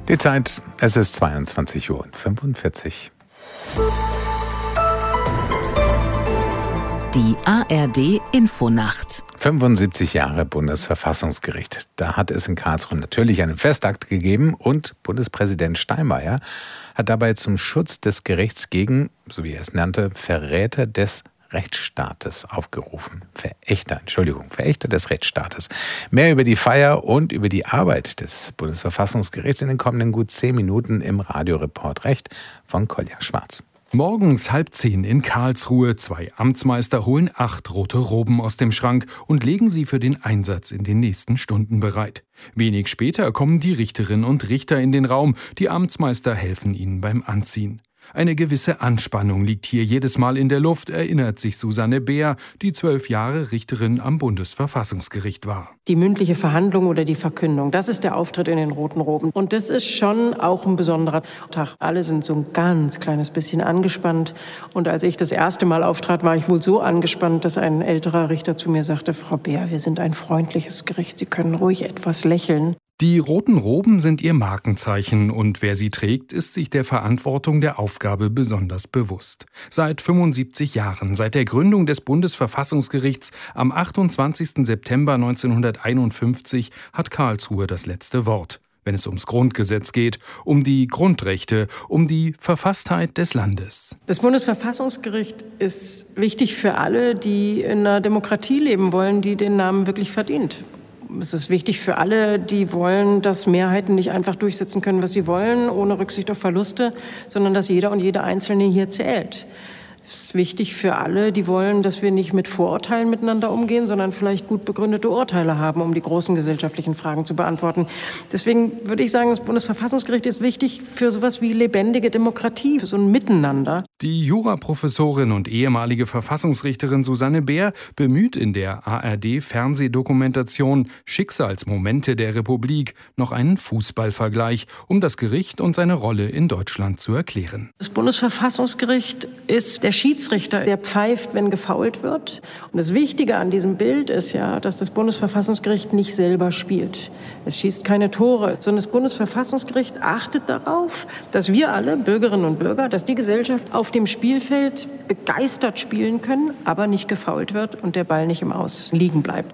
Die Zeit, es ist 22:45 Uhr. Die ARD-Infonacht. 75 Jahre Bundesverfassungsgericht. Da hat es in Karlsruhe natürlich einen Festakt gegeben und Bundespräsident Steinmeier hat dabei zum Schutz des Gerichts gegen, so wie er es nannte, Verräter des Rechtsstaates aufgerufen. Verächter des Rechtsstaates. Mehr über die Feier und über die Arbeit des Bundesverfassungsgerichts in den kommenden gut 10 Minuten im Radioreport Recht von Kolja Schwarz. Morgens 9:30 in Karlsruhe. 2 Amtsmeister holen 8 rote Roben aus dem Schrank und legen sie für den Einsatz in den nächsten Stunden bereit. Wenig später kommen die Richterinnen und Richter in den Raum. Die Amtsmeister helfen ihnen beim Anziehen. Eine gewisse Anspannung liegt hier jedes Mal in der Luft, erinnert sich Susanne Beer, die 12 Jahre Richterin am Bundesverfassungsgericht war. Die mündliche Verhandlung oder die Verkündung, das ist der Auftritt in den roten Roben. Und das ist schon auch ein besonderer Tag. Alle sind so ein ganz kleines bisschen angespannt. Und als ich das erste Mal auftrat, war ich wohl so angespannt, dass ein älterer Richter zu mir sagte: Frau Beer, wir sind ein freundliches Gericht, Sie können ruhig etwas lächeln. Die roten Roben sind ihr Markenzeichen und wer sie trägt, ist sich der Verantwortung der Aufgabe besonders bewusst. Seit 75 Jahren, seit der Gründung des Bundesverfassungsgerichts am 28. September 1951, hat Karlsruhe das letzte Wort, wenn es ums Grundgesetz geht, um die Grundrechte, um die Verfasstheit des Landes. Das Bundesverfassungsgericht ist wichtig für alle, die in einer Demokratie leben wollen, die den Namen wirklich verdient. Es ist wichtig für alle, die wollen, dass Mehrheiten nicht einfach durchsetzen können, was sie wollen, ohne Rücksicht auf Verluste, sondern dass jeder und jede Einzelne hier zählt. Es ist wichtig für alle, die wollen, dass wir nicht mit Vorurteilen miteinander umgehen, sondern vielleicht gut begründete Urteile haben, um die großen gesellschaftlichen Fragen zu beantworten. Deswegen würde ich sagen, das Bundesverfassungsgericht ist wichtig für sowas wie lebendige Demokratie, für so ein Miteinander. Die Juraprofessorin und ehemalige Verfassungsrichterin Susanne Beer bemüht in der ARD-Fernsehdokumentation Schicksalsmomente der Republik noch einen Fußballvergleich, um das Gericht und seine Rolle in Deutschland zu erklären. Das Bundesverfassungsgericht ist der Schiedsrichter, der pfeift, wenn gefoult wird. Und das Wichtige an diesem Bild ist ja, dass das Bundesverfassungsgericht nicht selber spielt. Es schießt keine Tore, sondern das Bundesverfassungsgericht achtet darauf, dass wir alle, Bürgerinnen und Bürger, dass die Gesellschaft auf dem Spielfeld begeistert spielen können, aber nicht gefoult wird und der Ball nicht im Aus liegen bleibt.